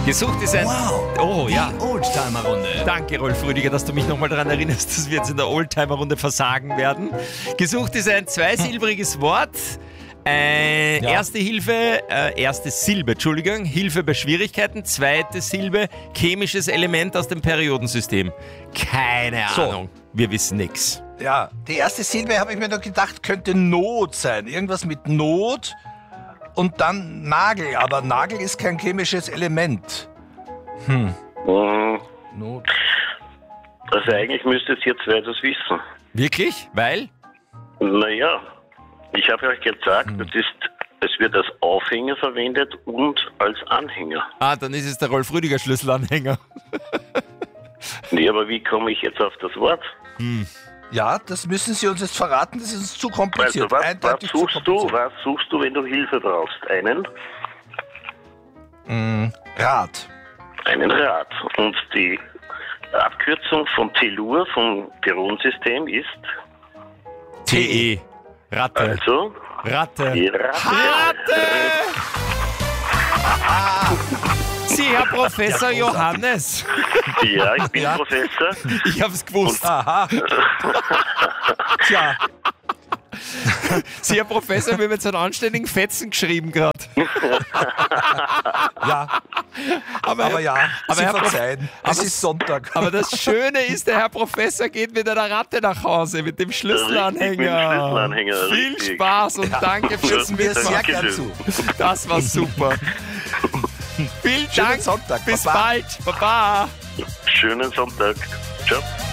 Gesucht ist ein... Wow. Oh, ja. Die Oldtimer-Runde. Danke, Rolf Rüdiger, dass du mich nochmal daran erinnerst, dass wir jetzt in der Oldtimer-Runde versagen werden. Gesucht ist ein zweisilbriges Wort. Erste Hilfe, erste Silbe, Entschuldigung, Hilfe bei Schwierigkeiten. Zweite Silbe, chemisches Element aus dem Periodensystem. Keine Ahnung, wir wissen nichts. Ja, die erste Silbe, habe ich mir noch gedacht, könnte Not sein. Irgendwas mit Not und dann Nagel. Aber Nagel ist kein chemisches Element. Not. Also eigentlich müsste es jetzt wer das wissen. Wirklich? Weil? Naja, ich habe euch gesagt, es wird als Aufhänger verwendet und als Anhänger. Ah, dann ist es der Rolf Rüdiger Schlüsselanhänger. Nee, aber wie komme ich jetzt auf das Wort? Ja, das müssen Sie uns jetzt verraten, das ist uns zu Also kompliziert. was Eindeutig suchst zu du? kompliziert. Was suchst du, wenn du Hilfe brauchst? Einen Rad. Rad. Und die Abkürzung von Tellur vom Periodensystem ist TE. Ratte. also Ratte. die Ratte. Sie, Herr Professor Johannes. Ja, ich bin Professor. Ich hab's gewusst. Aha. Tja, Sie, Herr Professor, wir haben jetzt einen anständigen Fetzen geschrieben gerade. ja. Aber ja, Sie Herr Prof- verzeihen. Es ist Sonntag. Aber das Schöne ist, der Herr Professor geht mit einer Ratte nach Hause, mit dem Schlüsselanhänger. Richtig, mit dem Schlüsselanhänger, Viel richtig. Spaß und danke fürs mir sehr Mitmachen. gern zu. Das war super. Vielen Schönen Dank. Sonntag. Bis Baba. bald. Baba. Schönen Sonntag. Ciao.